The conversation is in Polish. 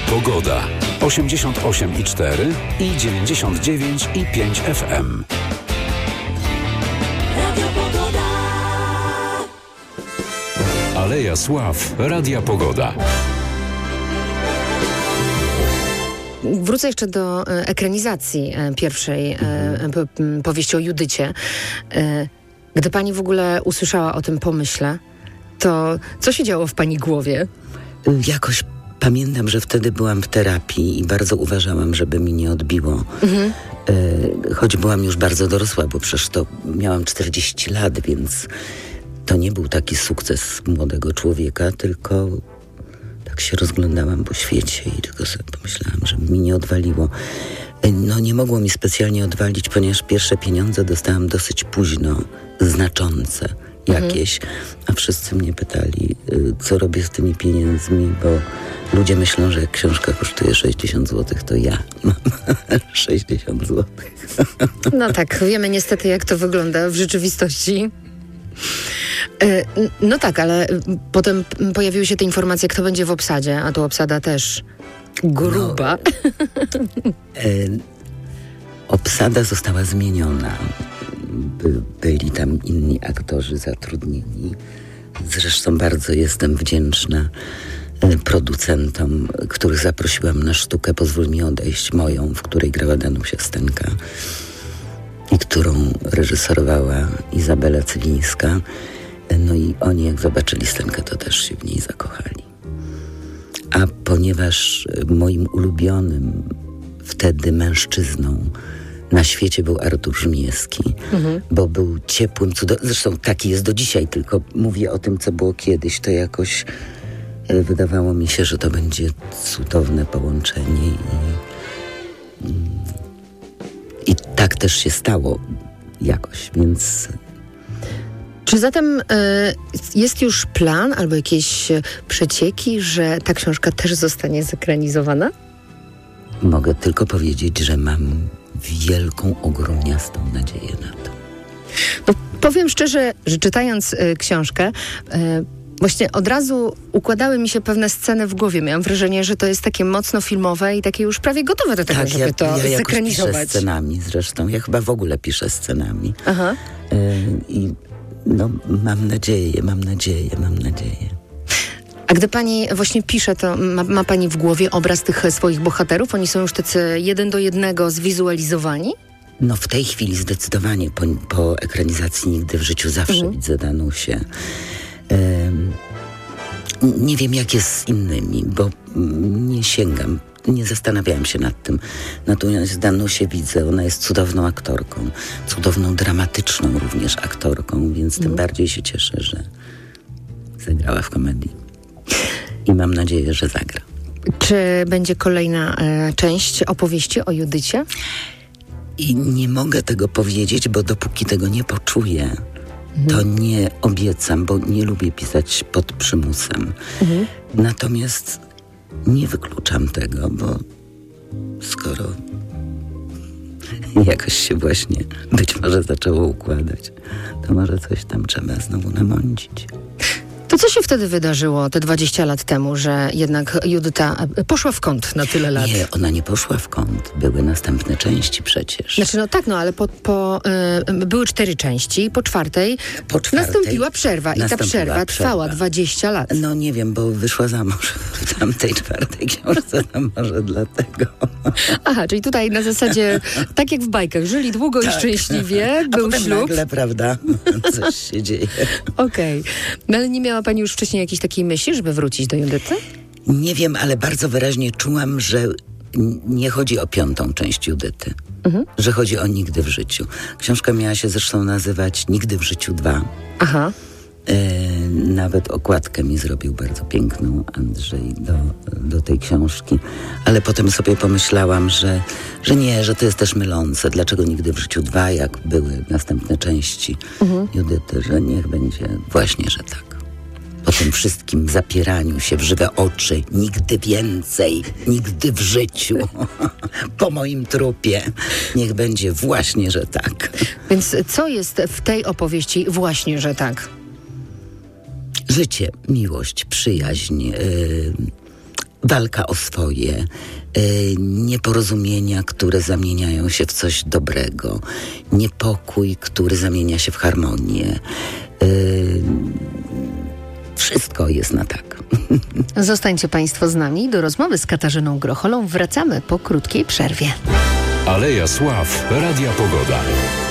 Pogoda. 88,4 i 99,5 FM. Aleja Sław. Radia Pogoda. Wrócę jeszcze do ekranizacji pierwszej powieści o Judycie. Gdy pani w ogóle usłyszała o tym pomyśle, to co się działo w pani głowie? Jakoś pamiętam, że wtedy byłam w terapii i bardzo uważałam, żeby mi nie odbiło. Choć byłam już bardzo dorosła, bo przecież to miałam 40 lat, więc to nie był taki sukces młodego człowieka, tylko tak się rozglądałam po świecie i tylko sobie pomyślałam, żeby mi nie odwaliło. No nie mogło mi specjalnie odwalić, ponieważ pierwsze pieniądze dostałam dosyć późno, znaczące jakieś, a wszyscy mnie pytali, co robię z tymi pieniędzmi, bo ludzie myślą, że jak książka kosztuje 60 zł, to ja mam 60 zł. No tak, wiemy niestety, jak to wygląda w rzeczywistości. No tak, ale potem pojawiły się te informacje, kto będzie w obsadzie, a tu obsada też gruba. No, obsada została zmieniona. Byli tam inni aktorzy zatrudnieni. Zresztą bardzo jestem wdzięczna producentom, których zaprosiłam na sztukę Pozwól mi odejść, moją, w której grała Danusia Stenka i którą reżyserowała Izabela Cywińska. No i oni, jak zobaczyli Stenkę, to też się w niej zakochali. A ponieważ moim ulubionym wtedy mężczyzną na świecie był Artur Żmijewski, bo był ciepłym, zresztą taki jest do dzisiaj, tylko mówię o tym, co było kiedyś, to jakoś wydawało mi się, że to będzie cudowne połączenie i tak też się stało jakoś, więc... Czy zatem jest już plan albo jakieś przecieki, że ta książka też zostanie zekranizowana? Mogę tylko powiedzieć, że mam wielką, ogromniastą nadzieję na to. No, powiem szczerze, że czytając książkę, właśnie od razu układały mi się pewne sceny w głowie. Miałam wrażenie, że to jest takie mocno filmowe i takie już prawie gotowe do tego, żeby to zekranizować. Ja piszę scenami zresztą. Ja chyba w ogóle piszę scenami. Aha. I no, mam nadzieję. A gdy pani właśnie pisze, to ma pani w głowie obraz tych swoich bohaterów? Oni są już tacy 1 do 1 zwizualizowani? No w tej chwili zdecydowanie po ekranizacji Nigdy w życiu zawsze widzę Danusię. Nie wiem, jak jest z innymi, bo nie sięgam, nie zastanawiałam się nad tym. Natomiast Danusię widzę, ona jest cudowną aktorką, cudowną, dramatyczną również aktorką, więc tym bardziej się cieszę, że zagrała w komedii. I mam nadzieję, że zagra. Czy będzie kolejna część opowieści o Judycie? I nie mogę tego powiedzieć, bo dopóki tego nie poczuję, to nie obiecam, bo nie lubię pisać pod przymusem. Natomiast nie wykluczam tego, bo skoro jakoś się właśnie być może zaczęło układać, to może coś tam trzeba znowu namącić. To co się wtedy wydarzyło te 20 lat temu, że jednak Judyta poszła w kąt na tyle lat? Nie, ona nie poszła w kąt. Były następne części przecież. Znaczy, no tak, ale były 4 części. Po czwartej nastąpiła przerwa. I ta przerwa trwała 20 lat. No nie wiem, bo wyszła za mąż w tamtej 4 książce, to może dlatego. Aha, czyli tutaj na zasadzie, tak jak w bajkach, żyli długo i szczęśliwie, był potem ślub. nagle, prawda, coś się dzieje. Okej. No ale nie miała pani już wcześniej jakiejś takiej myśli, żeby wrócić do Judyty? Nie wiem, ale bardzo wyraźnie czułam, że nie chodzi o 5. część Judyty. Że chodzi o Nigdy w życiu. Książka miała się zresztą nazywać Nigdy w życiu 2. Aha. Nawet okładkę mi zrobił bardzo piękną Andrzej do tej książki. Ale potem sobie pomyślałam, że nie, że to jest też mylące. Dlaczego Nigdy w życiu 2, jak były następne części Judyty, że niech będzie właśnie, że tak. Po tym wszystkim zapieraniu się w żywe oczy, nigdy więcej, nigdy w życiu, po moim trupie, niech będzie właśnie, że tak. Więc co jest w tej opowieści właśnie, że tak? Życie, miłość, przyjaźń, walka o swoje, nieporozumienia, które zamieniają się w coś dobrego, niepokój, który zamienia się w harmonię. Wszystko jest na tak. Zostańcie Państwo z nami. Do rozmowy z Katarzyną Grocholą wracamy po krótkiej przerwie. Aleja Sław, Radia Pogoda.